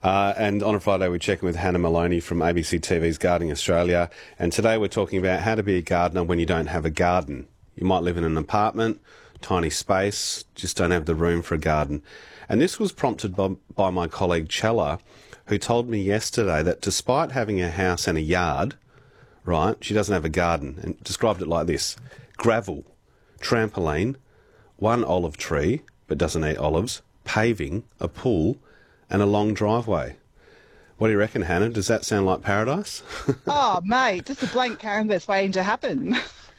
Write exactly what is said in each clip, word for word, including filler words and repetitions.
Uh, and on a Friday, we're checking with Hannah Maloney from A B C T V's Gardening Australia. And today we're talking about how to be a gardener when you don't have a garden. You might live in an apartment, tiny space, just don't have the room for a garden. And this was prompted by, by my colleague Chella, who told me yesterday that despite having a house and a yard, right, she doesn't have a garden, and described it like this: gravel, trampoline, one olive tree, but doesn't eat olives, paving, a pool, and a long driveway. What do you reckon, Hannah? Does that sound like paradise? Oh, mate, just a blank canvas waiting to happen.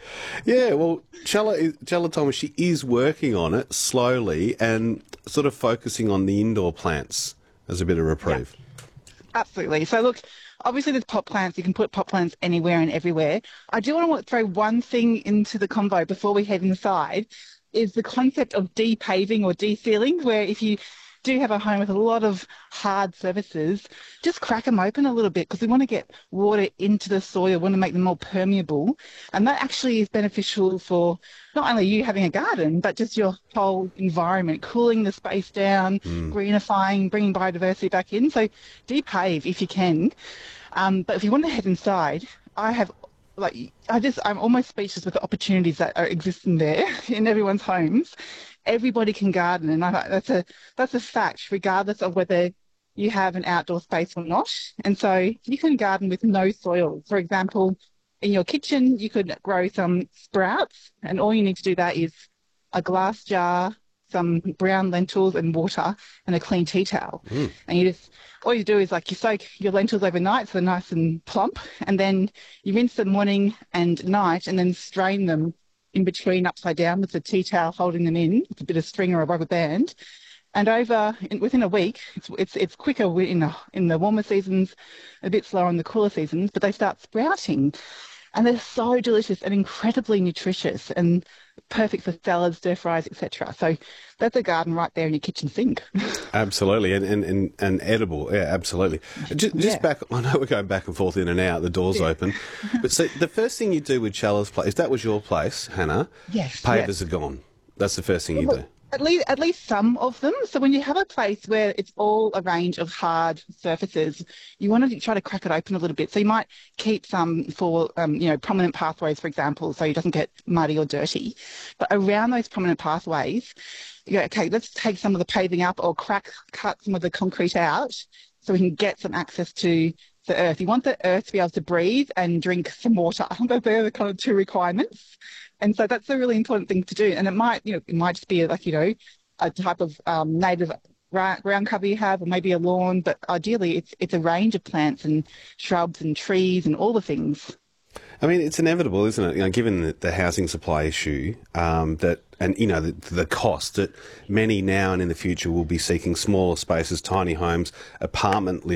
Yeah, well, Chella, is- Chella told me she is working on it slowly and sort of focusing on the indoor plants as a bit of reprieve. Absolutely. So look, obviously there's pot plants. You can put pot plants anywhere and everywhere. I do want to throw one thing into the convo before we head inside, is the concept of de-paving or de-sealing, where if you do have a home with a lot of hard surfaces, just crack them open a little bit, because we want to get water into the soil, we want to make them more permeable. And that actually is beneficial for not only you having a garden, but just your whole environment, cooling the space down, Mm. greenifying, bringing biodiversity back in. So de-pave if you can. Um, but if you want to head inside, I have like I just I'm almost speechless with the opportunities that are existing there in everyone's homes. Everybody can garden, and I, that's a that's a fact, regardless of whether you have an outdoor space or not. And so you can garden with no soil. For example, in your kitchen, you could grow some sprouts, and all you need to do that is a glass jar, some brown lentils and water, and a clean tea towel. Mm. And you just, all you do is like you soak your lentils overnight so they're nice and plump, and then you rinse them morning and night, and then strain them in between upside down with the tea towel holding them in with a bit of string or a rubber band. And over in, within a week, it's, it's it's quicker in the in the warmer seasons, a bit slower in the cooler seasons, but they start sprouting, and they're so delicious and incredibly nutritious and perfect for salads, stir fries, et cetera. So that's a garden right there in your kitchen sink. Absolutely, and, and, and, and edible, yeah, absolutely. Just, just Yeah. back, I know we're going back and forth in and out, the door's Yeah. open. But so the first thing you do with Chella's place, if that was your place, Hannah, Yes. pavers yes. are gone. That's the first thing you Well, do. At least, at least some of them. So when you have a place where it's all a range of hard surfaces, you want to try to crack it open a little bit. So you might keep some for, um, you know, prominent pathways, for example, so it doesn't get muddy or dirty. But around those prominent pathways, you go, okay, let's take some of the paving up or crack, cut some of the concrete out so we can get some access to the earth. You want the earth to be able to breathe and drink some water. They're the kind of two requirements. And so that's a really important thing to do. And it might, you know, it might just be like, you know, a type of um, native gra- ground cover you have, or maybe a lawn. But ideally, it's it's a range of plants and shrubs and trees and all the things. I mean, it's inevitable, isn't it? You know, given the, the housing supply issue, um, that and you know the, the cost that many now and in the future will be seeking smaller spaces, tiny homes, apartment living.